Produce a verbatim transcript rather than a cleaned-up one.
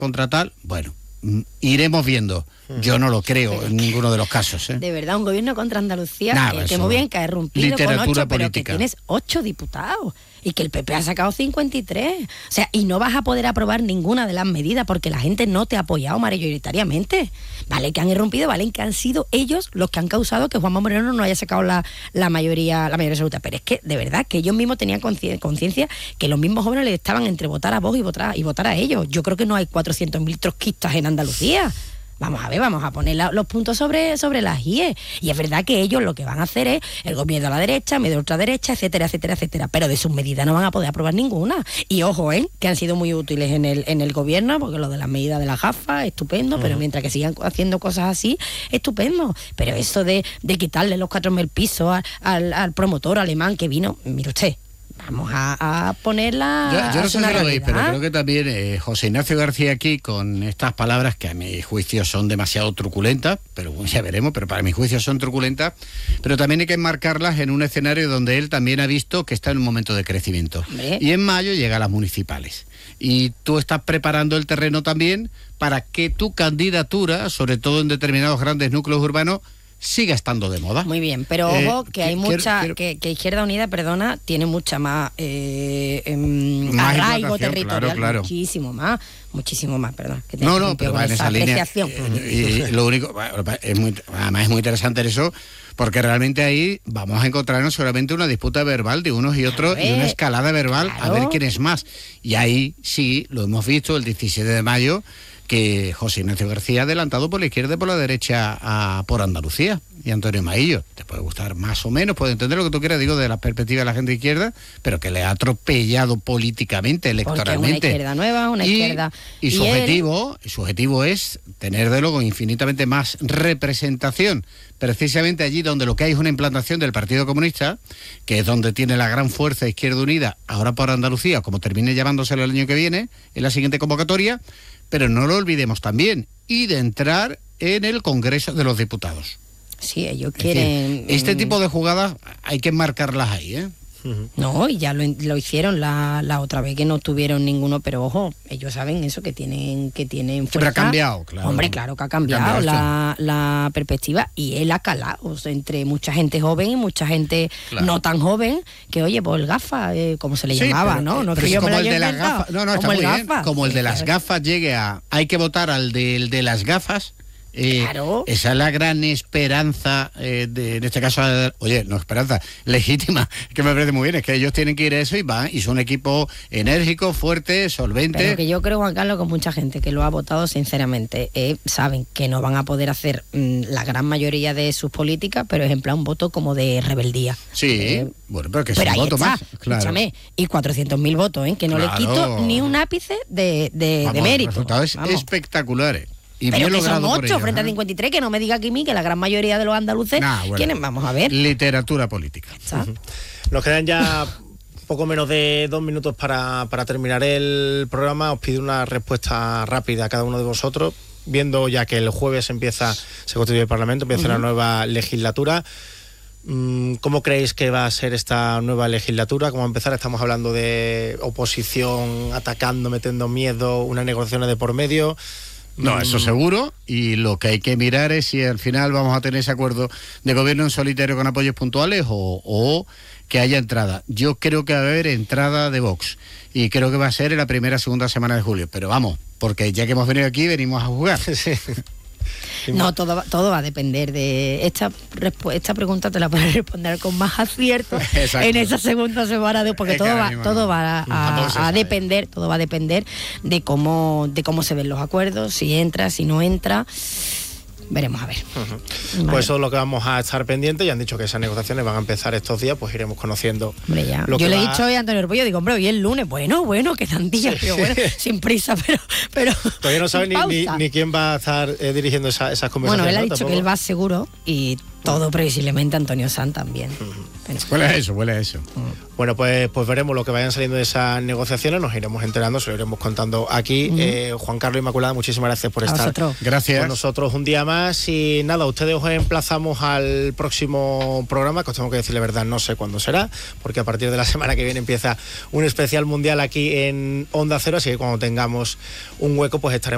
contra tal, bueno, iremos viendo. Yo no lo creo en ninguno de los casos, ¿eh? De verdad, un gobierno contra Andalucía, Nah, eh, que muy bien, que ha irrumpido con ocho, pero que tienes ocho diputados y que el P P ha sacado cincuenta y tres. O sea, y no vas a poder aprobar ninguna de las medidas porque la gente no te ha apoyado mayoritariamente. Vale que han irrumpido, vale que han sido ellos los que han causado que Juanma Moreno no haya sacado la, la mayoría la mayoría absoluta. Pero es que, de verdad, que ellos mismos tenían conciencia que los mismos jóvenes les estaban entre votar a Vox y votar, y votar a ellos. Yo creo que no hay cuatrocientos mil trotskistas en Andalucía. Vamos a ver, vamos a poner la, los puntos sobre, sobre las I E. Y es verdad que ellos lo que van a hacer es el miedo a la derecha, miedo a la ultraderecha, etcétera, etcétera, etcétera. Pero de sus medidas no van a poder aprobar ninguna. Y ojo, ¿eh? Que han sido muy útiles en el, en el gobierno, porque lo de las medidas de las gafas, estupendo, uh-huh. Pero mientras que sigan haciendo cosas así, estupendo. Pero eso de, de quitarle los cuatro mil pisos al, al, al promotor alemán que vino, mire usted, vamos a, a ponerla. Yo, yo no sé si lo veis, pero creo que también eh, José Ignacio García aquí, con estas palabras que a mi juicio son demasiado truculentas, pero bueno, ya veremos, pero para mi juicio son truculentas, pero también hay que enmarcarlas en un escenario donde él también ha visto que está en un momento de crecimiento. Hombre. Y en mayo llega a las municipales. Y tú estás preparando el terreno también para que tu candidatura, sobre todo en determinados grandes núcleos urbanos, siga estando de moda. Muy bien, pero eh, ojo que hay quiero, mucha, quiero... Que, que Izquierda Unida, perdona, tiene mucha más, eh, eh, más arraigo territorial, claro, claro. muchísimo más, muchísimo más, perdón. Que no, no, pero va en esa línea. Eh, y lo único, es muy, además es muy interesante eso, porque realmente ahí vamos a encontrarnos seguramente una disputa verbal de unos y otros, claro, y una escalada verbal, claro, a ver quién es más. Y ahí sí, lo hemos visto el diecisiete de mayo, que José Ignacio García ha adelantado por la izquierda y por la derecha a, por Andalucía, y Antonio Maillo. Te puede gustar más o menos, puede entender lo que tú quieras, digo, de la perspectiva de la gente de izquierda, pero que le ha atropellado políticamente, electoralmente. Porque una izquierda nueva, una y, izquierda... Y, y su, objetivo, él... su objetivo es tener de luego infinitamente más representación, precisamente allí donde lo que hay es una implantación del Partido Comunista, que es donde tiene la gran fuerza Izquierda Unida, ahora por Andalucía, como termine llamándoselo el año que viene, en la siguiente convocatoria. Pero no lo olvidemos también, y de entrar en el Congreso de los Diputados. Sí, ellos quieren... Decir, este tipo de jugadas hay que marcarlas ahí, ¿eh? No, y ya lo, lo hicieron la, la otra vez que no tuvieron ninguno, pero ojo, ellos saben eso, que tienen que tienen fuerza. Pero ha cambiado, claro. Hombre, claro que ha cambiado, cambiado la, la perspectiva, y él ha calado, o sea, entre mucha gente joven y mucha gente claro. no tan joven, que oye, pues el gafa, eh, como se le sí, llamaba, pero, ¿no? No pero es que yo como me el la de las inventado, gafas, no, no, está como muy el bien, gafa. como el de las gafas llegue a, hay que votar al del de las gafas. Eh, claro. Esa es la gran esperanza, eh, de, en este caso, oye, no esperanza, legítima, que me parece muy bien, es que ellos tienen que ir a eso y van, y son un equipo enérgico, fuerte, solvente. Pero que yo creo, Juan Carlos, que mucha gente que lo ha votado, sinceramente, eh, saben que no van a poder hacer mmm, la gran mayoría de sus políticas, pero es en plan un voto como de rebeldía. Sí, eh, bueno, pero que es pero un voto está, más, claro. Escúchame, y cuatrocientos mil votos, ¿eh? Que no claro. le quito ni un ápice de, de, Vamos, de mérito. El resultado es espectacular, ¿eh? Y pero bien que son ocho ellos, frente ¿eh? a cincuenta y tres, que no me diga aquí mí que la gran mayoría de los andaluces, nah, bueno, ¿quiénes? Vamos a ver. Literatura política. Uh-huh. Nos quedan ya poco menos de dos minutos para, para terminar el programa. Os pido una respuesta rápida a cada uno de vosotros, viendo ya que el jueves empieza, se constituye el Parlamento, empieza uh-huh. la nueva legislatura. ¿Cómo creéis que va a ser esta nueva legislatura? ¿Cómo va a empezar? Estamos hablando de oposición atacando, metiendo miedo, unas negociaciones de por medio. No, eso seguro, y lo que hay que mirar es si al final vamos a tener ese acuerdo de gobierno en solitario con apoyos puntuales o, o que haya entrada. Yo creo que va a haber entrada de Vox, y creo que va a ser en la primera segunda semana de julio, pero vamos, porque ya que hemos venido aquí venimos a jugar. Sí. No, todo va, todo va a depender de esta esta pregunta, te la puedo responder con más acierto en esa segunda semana de, porque es todo va no. todo va a, a, a depender todo va a depender de cómo de cómo se ven los acuerdos, si entra, si no entra. Veremos a ver. Uh-huh. Vale. Pues eso es lo que vamos a estar pendientes. Ya han dicho que esas negociaciones van a empezar estos días, pues iremos conociendo. Hombre, ya. Lo Yo que le va... he dicho hoy a Antonio Orpollo, digo, hombre, hoy es lunes, bueno, bueno, quedan días, sí. pero bueno, sin prisa, pero... pero todavía no sabe ni, ni, ni quién va a estar eh, dirigiendo esa, esas conversaciones. Bueno, él ha ¿no? dicho ¿Tampoco? que él va seguro, y todo previsiblemente Antonio Sanz también. Uh-huh. Pero... Huele a eso, huele a eso. Uh-huh. Bueno, pues, pues veremos lo que vayan saliendo de esas negociaciones, nos iremos enterando, se lo iremos contando aquí. Uh-huh. eh, Juan Carlos Inmaculada, muchísimas gracias por a estar vosotros. Gracias. con nosotros un día más. Y nada, ustedes os emplazamos al próximo programa, que os tengo que decir la verdad, no sé cuándo será, porque a partir de la semana que viene empieza un especial mundial aquí en Onda Cero, así que cuando tengamos un hueco, pues estaremos